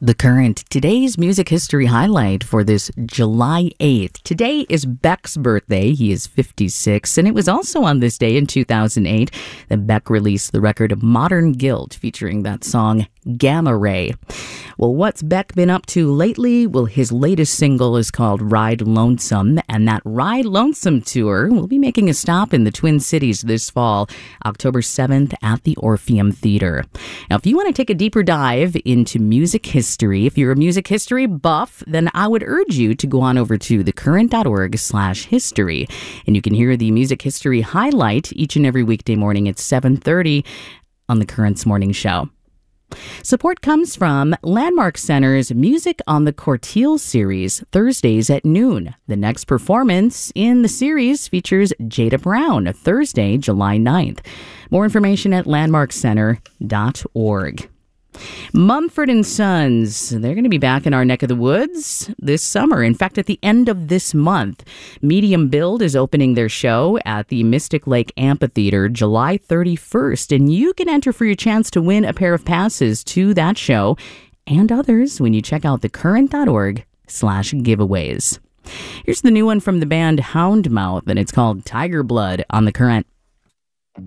The Current, today's music history highlight for this July 8th. Today is Beck's birthday. He is 56, and it was also on this day in 2008 that Beck released the record Modern Guilt, featuring that song Gamma Ray. Well, what's Beck been up to lately? Well, his latest single is called Ride Lonesome, and that Ride Lonesome tour will be making a stop in the Twin Cities this fall, October 7th at the Orpheum Theater. Now, if you want to take a deeper dive into music history, if you're a music history buff, then I would urge you to go on over to thecurrent.org/history, and you can hear the music history highlight each and every weekday morning at 7:30 on the Current's Morning Show. Support comes from Landmark Center's Music on the Corteil series, Thursdays at noon. The next performance in the series features Jada Brown, Thursday, July 9th. More information at landmarkcenter.org. Mumford & Sons, they're going to be back in our neck of the woods this summer. In fact, at the end of this month, Medium Build is opening their show at the Mystic Lake Amphitheater July 31st, and you can enter for your chance to win a pair of passes to that show and others when you check out thecurrent.org/giveaways. Here's the new one from the band Houndmouth, and it's called Tiger Blood on The Current.